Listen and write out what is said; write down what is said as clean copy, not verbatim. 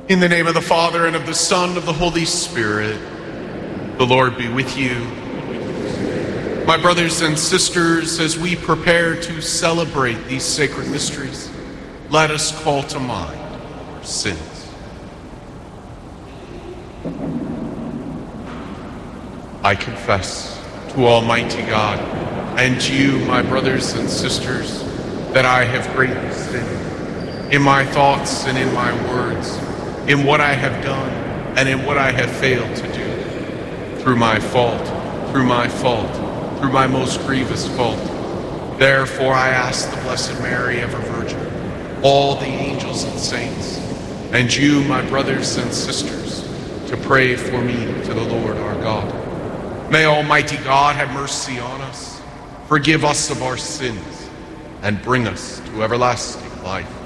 In the name of the Father, and of the Son, and of the Holy Spirit, the Lord be with you. My brothers and sisters, as we prepare to celebrate these sacred mysteries, let us call to mind our sins. I confess to Almighty God and to you, my brothers and sisters, that I have greatly sinned in my thoughts and in my words, in what I have done and in what I have failed to do, through my fault, through my most grievous fault. Therefore I ask the Blessed Mary, ever Virgin, all the angels and saints, and you, my brothers and sisters, to pray for me to the Lord our God. May Almighty God have mercy on us, forgive us of our sins, and bring us to everlasting life.